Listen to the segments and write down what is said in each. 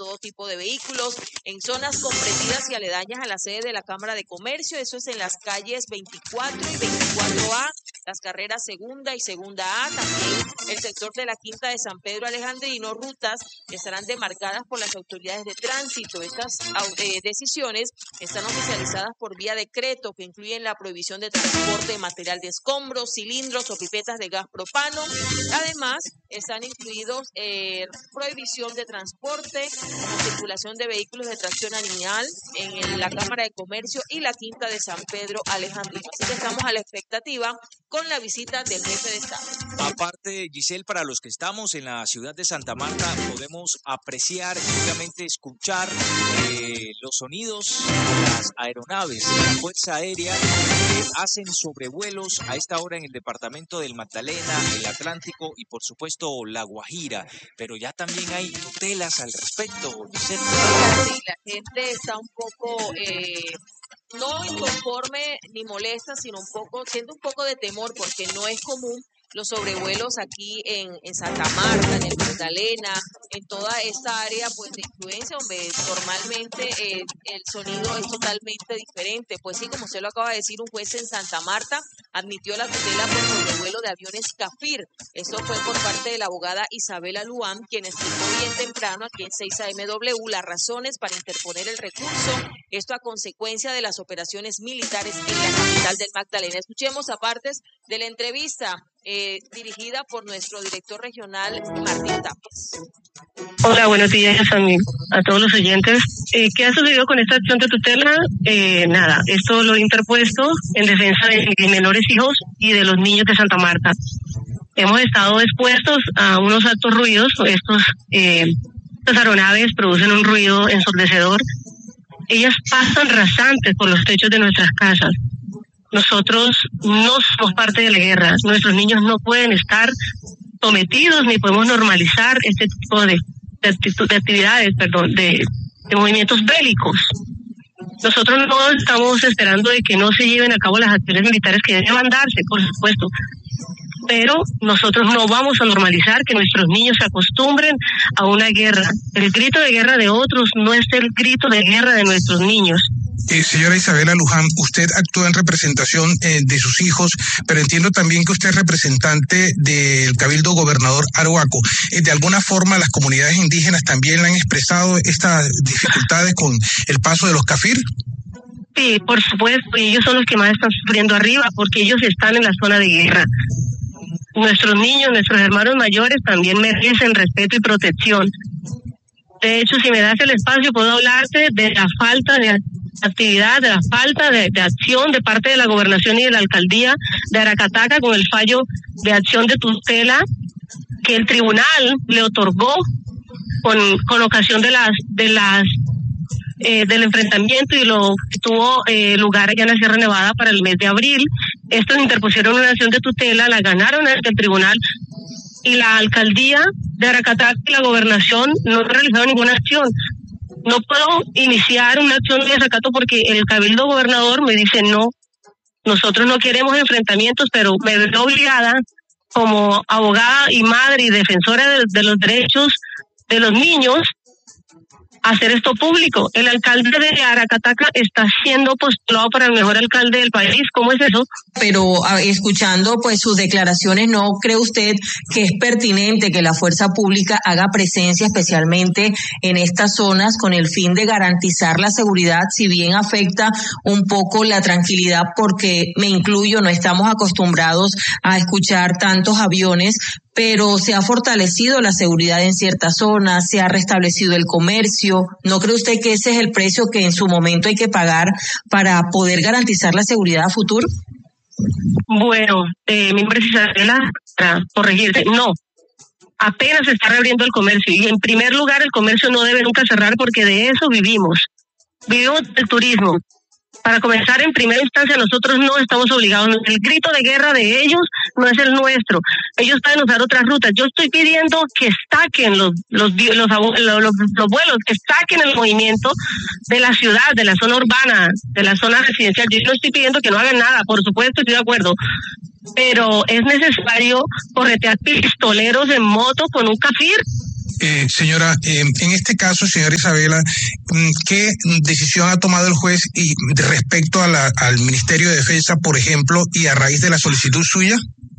todo tipo de vehículos en zonas comprendidas y aledañas a la sede de la Cámara de Comercio. Eso es en las calles 24 y 24A, las carreras segunda y segunda A, también el sector de la Quinta de San Pedro Alejandrino, rutas que estarán demarcadas por las autoridades de tránsito. Estas decisiones están oficializadas por vía decreto, que incluyen la prohibición de transporte de material de escombros, cilindros o pipetas de gas propano. Además, están incluidos prohibición de transporte o circulación de vehículos de tracción animal en la Cámara de Comercio y la Quinta de San Pedro Alejandrino. Así que estamos a la expectativa con la visita del jefe de Estado. Aparte, Giselle, para los que estamos en la ciudad de Santa Marta, podemos apreciar y obviamente escuchar los sonidos de las aeronaves de la Fuerza Aérea que hacen sobrevuelos a esta hora en el departamento del Magdalena, el Atlántico y por supuesto La Guajira. Pero ya también hay tutelas al respecto, Giselle. Sí, la gente está un poco no inconforme ni molesta, sino siente un poco de temor, porque no es común los sobrevuelos aquí en Santa Marta, en el Magdalena, en toda esta área pues de influencia, donde normalmente el sonido es totalmente diferente. Pues sí, como usted lo acaba de decir, un juez en Santa Marta admitió la tutela por sobrevuelo de aviones Cafir. Esto fue por parte de la abogada Isabela Luán, quien explicó bien temprano aquí en 6AMW las razones para interponer el recurso, esto a consecuencia de las operaciones militares en la capital del Magdalena. Escuchemos a partes de la entrevista dirigida por nuestro director regional, Martín Tapias. Hola, buenos días a todos los oyentes. ¿Qué ha sucedido con esta acción de tutela? Nada, esto lo he interpuesto en defensa de mis menores hijos y de los niños de Santa Marta. Hemos estado expuestos a unos altos ruidos. Estas aeronaves producen un ruido ensordecedor. Ellas pasan rasantes por los techos de nuestras casas. Nosotros no somos parte de la guerra. Nuestros niños no pueden estar sometidos ni podemos normalizar este tipo de actividades, de movimientos bélicos. Nosotros no estamos esperando de que no se lleven a cabo las acciones militares que deben darse, por supuesto, pero nosotros no vamos a normalizar que nuestros niños se acostumbren a una guerra. El grito de guerra de otros no es el grito de guerra de nuestros niños. Señora Isabela Luján, usted actúa en representación de sus hijos, pero entiendo también que usted es representante del Cabildo Gobernador Arhuaco. De alguna forma, las comunidades indígenas también le han expresado estas dificultades con el paso de los Cafir. Sí, por supuesto, y ellos son los que más están sufriendo arriba, porque ellos están en la zona de guerra. Nuestros niños, nuestros hermanos mayores también merecen respeto y protección. De hecho, si me das el espacio, puedo hablarte de la falta de actividad, de la falta de acción de parte de la gobernación y de la alcaldía de Aracataca con el fallo de acción de tutela que el tribunal le otorgó con ocasión del enfrentamiento y lo que tuvo lugar allá en la Sierra Nevada para el mes de abril. Estos interpusieron una acción de tutela, la ganaron ante el tribunal, y la alcaldía de Aracataca y la gobernación no realizaron ninguna acción. No puedo iniciar una acción de desacato porque el cabildo gobernador me dice no, nosotros no queremos enfrentamientos, pero me veo obligada como abogada y madre y defensora de los derechos de los niños hacer esto público. El alcalde de Aracataca está siendo postulado para el mejor alcalde del país. ¿Cómo es eso? Pero escuchando pues sus declaraciones, ¿no cree usted que es pertinente que la fuerza pública haga presencia especialmente en estas zonas con el fin de garantizar la seguridad, si bien afecta un poco la tranquilidad? Porque me incluyo, no estamos acostumbrados a escuchar tantos aviones, pero se ha fortalecido la seguridad en ciertas zonas, se ha restablecido el comercio. ¿No cree usted que ese es el precio que en su momento hay que pagar para poder garantizar la seguridad a futuro? Bueno, mi nombre es Isabela, para corregirte, no. Apenas se está reabriendo el comercio y en primer lugar el comercio no debe nunca cerrar porque de eso vivimos. Vivimos del turismo. Para comenzar, en primera instancia, nosotros no estamos obligados. El grito de guerra de ellos no es el nuestro. Ellos pueden usar otras rutas. Yo estoy pidiendo que saquen los vuelos, que saquen el movimiento de la ciudad, de la zona urbana, de la zona residencial. Yo no estoy pidiendo que no hagan nada, por supuesto, estoy de acuerdo. Pero es necesario corretear pistoleros en moto con un Cafir. Señora, en este caso, señora Isabela, ¿qué decisión ha tomado el juez y respecto al Ministerio de Defensa, por ejemplo, y a raíz de la solicitud suya?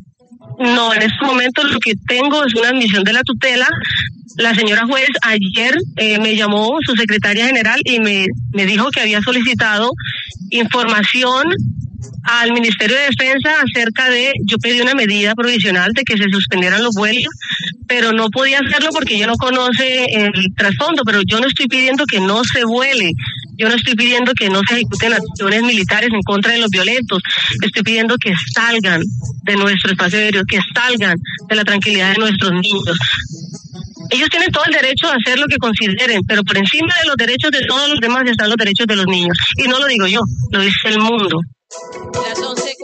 No, en este momento lo que tengo es una admisión de la tutela. La señora juez ayer me llamó su secretaria general y me dijo que había solicitado información al Ministerio de Defensa acerca de, yo pedí una medida provisional de que se suspendieran los vuelos, pero no podía hacerlo porque ella no conoce el trasfondo, pero yo no estoy pidiendo que no se vuele, yo no estoy pidiendo que no se ejecuten acciones militares en contra de los violentos, estoy pidiendo que salgan de nuestro espacio aéreo, que salgan de la tranquilidad de nuestros niños. Ellos tienen todo el derecho a hacer lo que consideren, pero por encima de los derechos de todos los demás están los derechos de los niños. Y no lo digo yo, lo dice el mundo. Las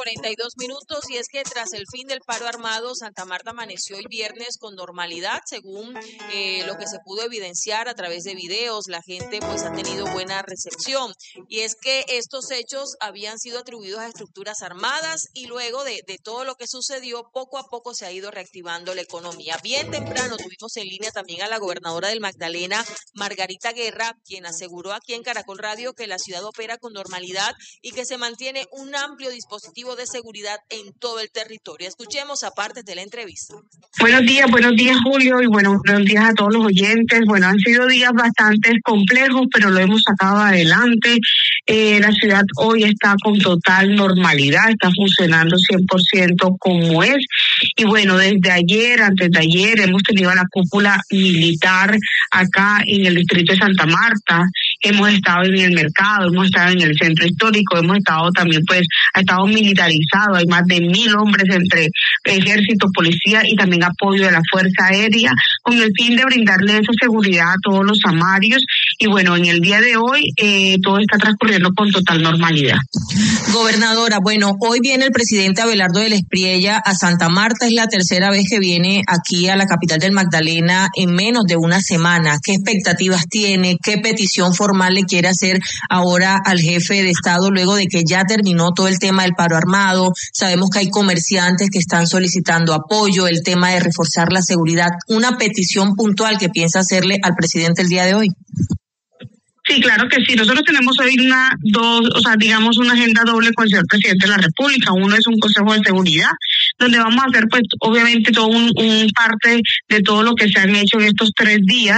11:42 y es que tras el fin del paro armado, Santa Marta amaneció el viernes con normalidad, según lo que se pudo evidenciar a través de videos. La gente pues ha tenido buena recepción y es que estos hechos habían sido atribuidos a estructuras armadas y luego de todo lo que sucedió, poco a poco se ha ido reactivando la economía. Bien temprano tuvimos en línea también a la gobernadora del Magdalena, Margarita Guerra, quien aseguró aquí en Caracol Radio que la ciudad opera con normalidad y que se mantiene un amplio dispositivo de seguridad en todo el territorio. Escuchemos a partes de la entrevista. Buenos días Julio, y buenos días a todos los oyentes. Bueno, han sido días bastante complejos, pero lo hemos sacado adelante. La ciudad hoy está con total normalidad, está funcionando 100% como es. Y bueno, desde ayer, antes de ayer, hemos tenido la cúpula militar acá en el distrito de Santa Marta. Hemos estado en el mercado, hemos estado en el centro histórico, hemos estado también, pues, ha estado militarizado. Hay más de 1,000 hombres entre ejército, policía y también apoyo de la Fuerza Aérea, con el fin de brindarle esa seguridad a todos los samarios. Y bueno, en el día de hoy todo está transcurriendo con total normalidad. Gobernadora, bueno, hoy viene el presidente Abelardo del Espriella a Santa Marta. Es la tercera vez que viene aquí a la capital del Magdalena en menos de una semana. ¿Qué expectativas tiene? ¿Qué petición formal le quiere hacer ahora al jefe de Estado luego de que ya terminó todo el tema del paro armado? Sabemos que hay comerciantes que están solicitando apoyo, el tema de reforzar la seguridad. ¿Una petición puntual que piensa hacerle al presidente el día de hoy? Sí, claro que sí. Nosotros tenemos hoy una agenda doble con el señor presidente de la República. Uno es un consejo de seguridad, donde vamos a hacer, pues, obviamente todo un parte de todo lo que se han hecho en estos 3 días,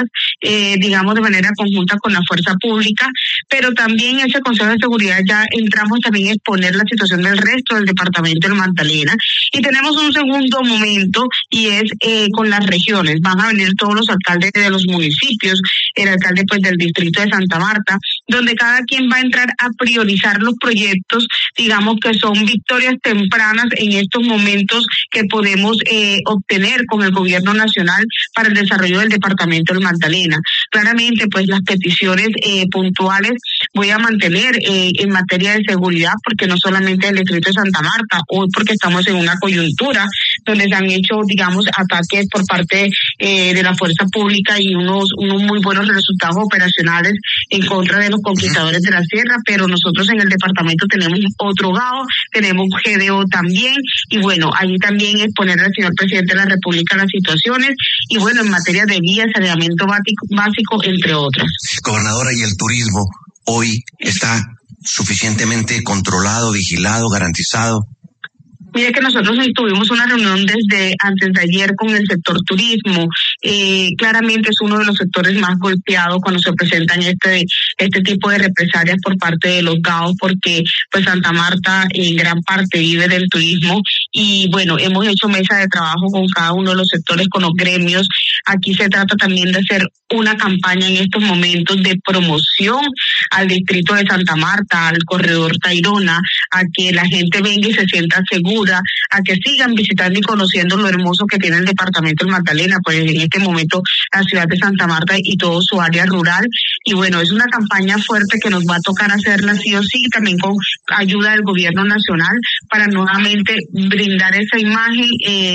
de manera conjunta con la fuerza pública, pero también ese consejo de seguridad ya entramos también a exponer la situación del resto del departamento del Magdalena. Y tenemos un segundo momento y es con las regiones. Van a venir todos los alcaldes de los municipios, el alcalde, pues, del distrito de Santa Marta, donde cada quien va a entrar a priorizar los proyectos, digamos, que son victorias tempranas en estos momentos que podemos obtener con el gobierno nacional para el desarrollo del departamento del Magdalena. Claramente, pues, las peticiones puntuales voy a mantener en materia de seguridad, porque no solamente el distrito de Santa Marta, hoy porque estamos en una coyuntura donde se han hecho, digamos, ataques por parte de la fuerza pública y unos muy buenos resultados operacionales en contra de los conquistadores de la sierra, pero nosotros en el departamento tenemos otro GAO, tenemos GDO también, y bueno, allí también exponer al señor presidente de la República las situaciones, y bueno, en materia de vías, saneamiento básico, entre otras. Gobernadora, ¿y el turismo hoy está suficientemente controlado, vigilado, garantizado? Mire que nosotros tuvimos una reunión desde antes de ayer con el sector turismo. Claramente es uno de los sectores más golpeados cuando se presentan este tipo de represalias por parte de los GAO, porque pues Santa Marta en gran parte vive del turismo. Y bueno, hemos hecho mesa de trabajo con cada uno de los sectores, con los gremios. Aquí se trata también de hacer una campaña en estos momentos de promoción al distrito de Santa Marta, al corredor Tayrona, a que la gente venga y se sienta segura, a que sigan visitando y conociendo lo hermoso que tiene el departamento del Magdalena, pues en este momento la ciudad de Santa Marta y todo su área rural. Y bueno, es una campaña fuerte que nos va a tocar hacerla sí o sí, también con ayuda del gobierno nacional, para nuevamente brindar esa imagen,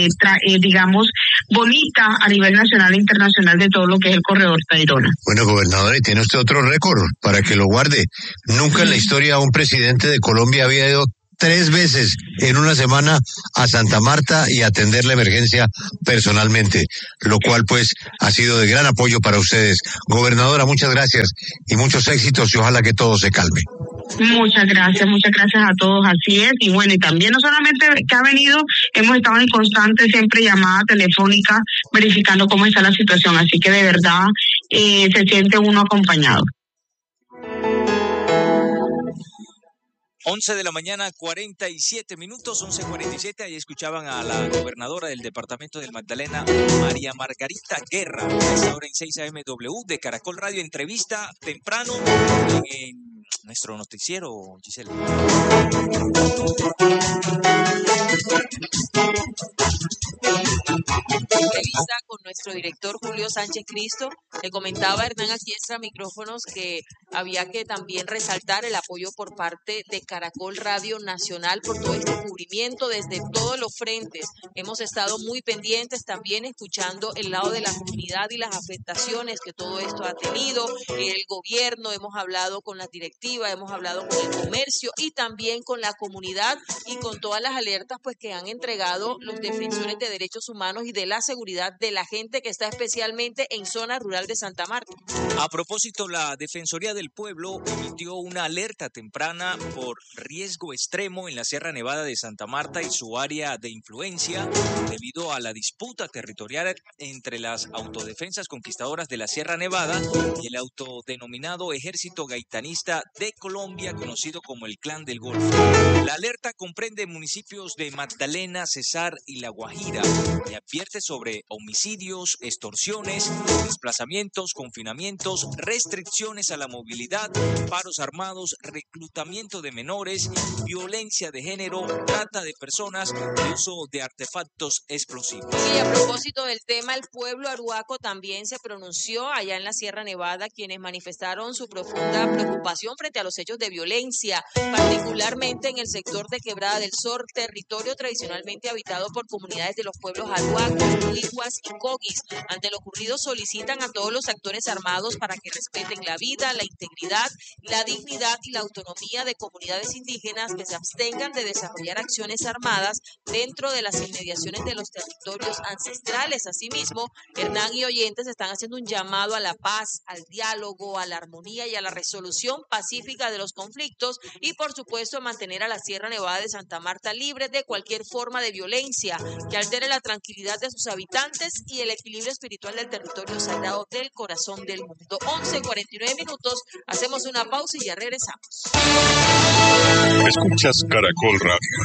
digamos, bonita a nivel nacional e internacional de todo lo que es el corredor Tayrona. Bueno, gobernador, y tiene usted otro récord para que lo guarde. Nunca en la historia un presidente de Colombia había ido 3 veces en una semana a Santa Marta y atender la emergencia personalmente, lo cual pues ha sido de gran apoyo para ustedes. Gobernadora, muchas gracias y muchos éxitos y ojalá que todo se calme. Muchas gracias a todos, así es, y bueno, y también no solamente que ha venido, hemos estado en constante siempre llamada telefónica verificando cómo está la situación, así que de verdad se siente uno acompañado. 11 de la mañana, 47 minutos, 11:47. Ahí escuchaban a la gobernadora del departamento del Magdalena, María Margarita Guerra, a esta hora en 6 AMW de Caracol Radio. Entrevista temprano en nuestro noticiero, Giselle. Entrevista con nuestro director Julio Sánchez Cristo. Le comentaba a Hernán aquí extra micrófonos que había que también resaltar el apoyo por parte de Caracol Radio Nacional por todo este cubrimiento desde todos los frentes. Hemos estado muy pendientes también escuchando el lado de la comunidad y las afectaciones que todo esto ha tenido. El gobierno, hemos hablado con la directiva, hemos hablado con el comercio y también con la comunidad y con todas las alertas pues que han entregado los defensores de derechos humanos y de la seguridad de la gente que está especialmente en zona rural de Santa Marta. A propósito, la Defensoría del Pueblo emitió una alerta temprana por riesgo extremo en la Sierra Nevada de Santa Marta y su área de influencia debido a la disputa territorial entre las autodefensas conquistadoras de la Sierra Nevada y el autodenominado Ejército Gaitanista de Colombia, conocido como el Clan del Golfo. La alerta comprende municipios de Magdalena, Cesar y La Guajira y advierte sobre homicidios, extorsiones, desplazamientos, confinamientos, restricciones a la movilidad, paros armados, reclutamiento de menores, violencia de género, trata de personas y uso de artefactos explosivos. Y a propósito del tema, el pueblo arhuaco también se pronunció allá en la Sierra Nevada, quienes manifestaron su profunda preocupación frente a los hechos de violencia, particularmente en el sector de Quebrada del Sol, territorio tradicionalmente habitado por comunidades de los pueblos arhuacos, licuas y coguis. Ante lo ocurrido solicitan a todos los actores armados para que respeten la vida, la integridad, la dignidad y la autonomía de comunidades indígenas, que se abstengan de desarrollar acciones armadas dentro de las inmediaciones de los territorios ancestrales. Asimismo, Hernán y oyentes están haciendo un llamado a la paz, al diálogo, a la armonía y a la resolución pacífica de los conflictos y, por supuesto, a mantener a la Sierra Nevada de Santa Marta libre de cualquier forma de violencia que altere la tranquilidad de sus habitantes y el equilibrio espiritual del territorio sagrado del corazón del mundo. 11:49 minutos, hacemos una pausa y ya regresamos. Escuchas Caracol Radio.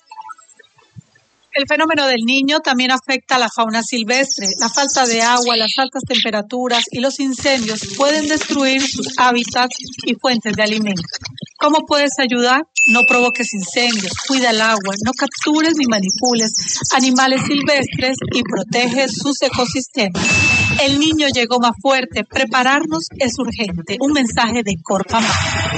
El fenómeno del Niño también afecta a la fauna silvestre. La falta de agua, las altas temperaturas y los incendios pueden destruir sus hábitats y fuentes de alimento. ¿Cómo puedes ayudar? No provoques incendios, cuida el agua, no captures ni manipules animales silvestres y protege sus ecosistemas. El Niño llegó más fuerte. Prepararnos es urgente. Un mensaje de Corpamar.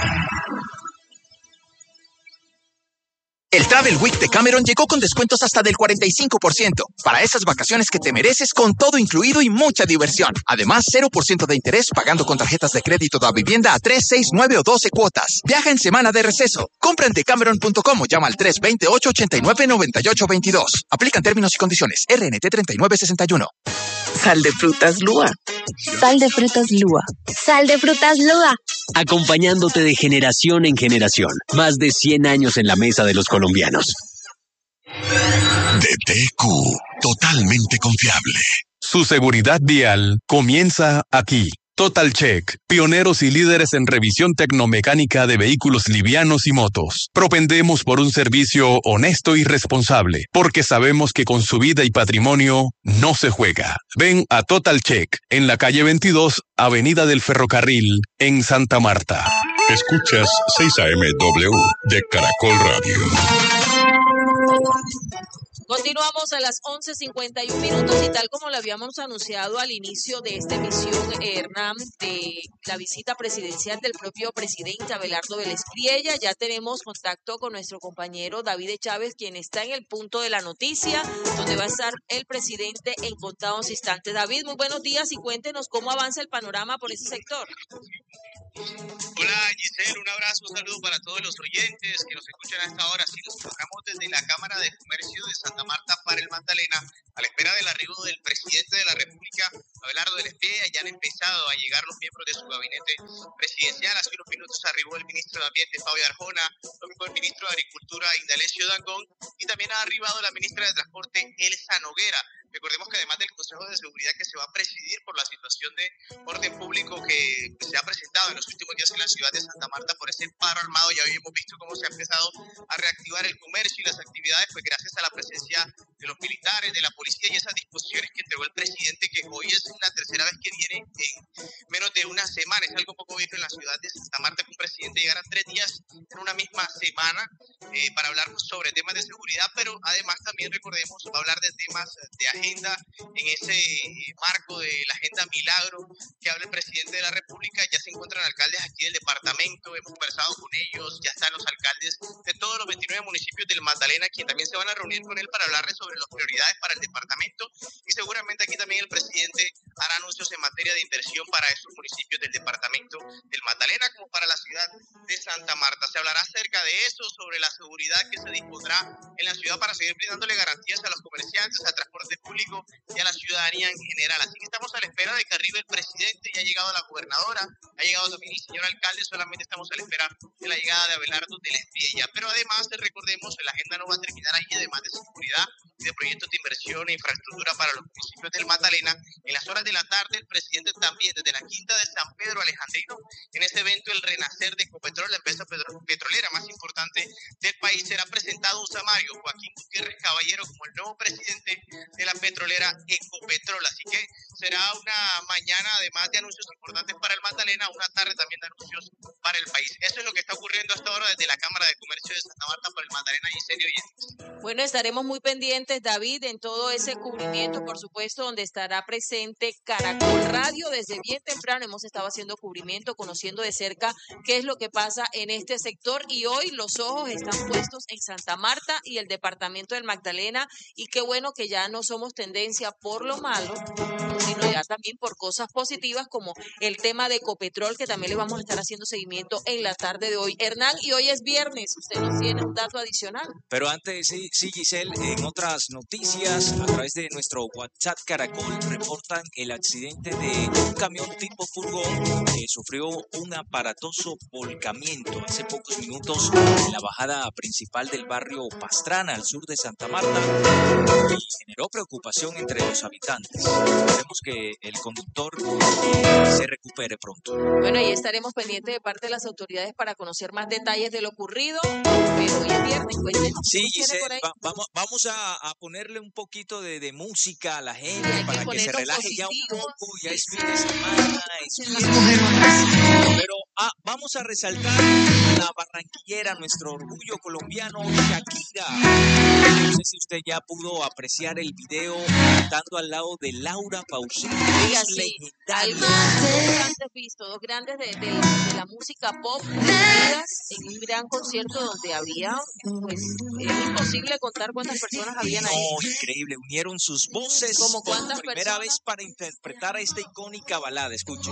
El Travel Week de Cameron llegó con descuentos hasta del 45%. Para esas vacaciones que te mereces con todo incluido y mucha diversión. Además, 0% de interés pagando con tarjetas de crédito de vivienda a 3, 6, 9 o 12 cuotas. Viaja en semana de receso. Compra en decameron.com o llama al 320-889-9822. Aplican términos y condiciones. RNT 3961. Sal de frutas Lua. Sal de frutas Lua. Sal de frutas Lua. Acompañándote de generación en generación. Más de 100 años en la mesa de los colombianos. DTQ, totalmente confiable. Su seguridad vial comienza aquí. Total Check, pioneros y líderes en revisión tecnomecánica de vehículos livianos y motos. Propendemos por un servicio honesto y responsable, porque sabemos que con su vida y patrimonio no se juega. Ven a Total Check, en la calle 22, Avenida del Ferrocarril, en Santa Marta. Escuchas 6 AMW de Caracol Radio. Continuamos a las 11:51 minutos y tal como lo habíamos anunciado al inicio de esta emisión, Hernán, de la visita presidencial del propio presidente Abelardo Vélez Priella, ya tenemos contacto con nuestro compañero David Chávez, quien está en el punto de la noticia, donde va a estar el presidente en contados instantes. David, muy buenos días y cuéntenos cómo avanza el panorama por ese sector. Hola Giselle, un abrazo, un saludo para todos los oyentes que nos escuchan a esta hora. Si nos encontramos desde la Cámara de Comercio de Santa Marta para el Magdalena, a la espera del arribo del presidente de la República, Abelardo del Espía, ya han empezado a llegar los miembros de su gabinete presidencial. Hace unos minutos arribó el ministro de Ambiente, Fabio Arjona, lo mismo el ministro de Agricultura, Indalecio Dangond, y también ha arribado la ministra de Transporte, Elsa Noguera. Recordemos que además del Consejo de Seguridad que se va a presidir por la situación de orden público que se ha presentado en los últimos días en la ciudad de Santa Marta por ese paro armado, ya hemos visto cómo se ha empezado a reactivar el comercio y las actividades, pues gracias a la presencia de los militares, de la policía y esas disposiciones que entregó el presidente, que hoy es la tercera vez que viene en menos de una semana. Es algo poco visto en la ciudad de Santa Marta que un presidente llegara 3 días en una misma semana para hablar sobre temas de seguridad, pero además también recordemos va a hablar de temas de agenda en ese marco de la agenda Milagro que habla el presidente de la República. Ya se encuentran alcaldes aquí del departamento, hemos conversado con ellos, ya están los alcaldes de todos los 29 municipios del Magdalena, quienes también se van a reunir con él para hablarle sobre las prioridades para el departamento, y seguramente aquí también el presidente hará anuncios en materia de inversión para esos municipios del departamento del Magdalena como para la ciudad de Santa Marta. Se hablará acerca de eso, sobre la seguridad que se dispondrá en la ciudad para seguir brindándole garantías a los comerciantes, al transporte público y a la ciudadanía en general. Así que estamos a la espera de que arribe el presidente. Ya ha llegado la gobernadora, ha llegado también el señor alcalde, solamente estamos a la espera de la llegada de Abelardo del Espía. Pero además, recordemos, la agenda no va a terminar ahí, además de seguridad y de proyectos de inversión e infraestructura para los municipios del Magdalena. En las horas de la tarde, el presidente también, desde la Quinta de San Pedro Alejandrino, en este evento, el renacer de Ecopetrol, la empresa petrolera más importante del país, será presentado un Samario, Joaquín Gutiérrez Caballero, como el nuevo presidente de la petrolera Ecopetrol. Así que será una mañana, además de anuncios importantes para el Magdalena, una tarde también de anuncios para el país. Eso es lo que está ocurriendo hasta ahora desde la Cámara de Comercio de Santa Marta para el Magdalena. Y serio, bueno, estaremos muy pendientes, David, en todo ese cubrimiento, por supuesto, donde estará presente Caracol Radio. Desde bien temprano hemos estado haciendo cubrimiento, conociendo de cerca qué es lo que pasa en este sector, y hoy los ojos están puestos en Santa Marta y el departamento del Magdalena, y qué bueno que ya no somos tendencia por lo malo, sino ya también por cosas positivas como el tema de Ecopetrol, que también le vamos a estar haciendo seguimiento en la tarde de hoy. Hernán, y hoy es viernes, usted nos tiene un dato adicional. Pero antes, sí, Giselle, en otras noticias, a través de nuestro WhatsApp Caracol, reportan el accidente de un camión tipo furgón que sufrió un aparatoso volcamiento hace pocos minutos en la bajada principal del barrio Pastrana, al sur de Santa Marta, y generó preocupación entre los habitantes. Esperemos que el conductor se recupere pronto. Bueno, y estaremos pendientes de parte de las autoridades para conocer más detalles de lo ocurrido, pero hoy es viernes, cuéntenos. Sí, Giselle, vamos a ponerle un poquito de música a la gente para que se relaje positivo. Ya un poco, ya es fin de semana, pero vamos a resaltar a la barranquillera, nuestro orgullo colombiano, Shakira. No sé si usted ya pudo apreciar el video cantando al lado de Laura Pausini. Dos grandes de la música pop en un gran concierto donde había, pues, es imposible contar cuántas personas habían ahí. Increíble, unieron sus voces como por primera vez para interpretar a esta icónica balada. Escuchen.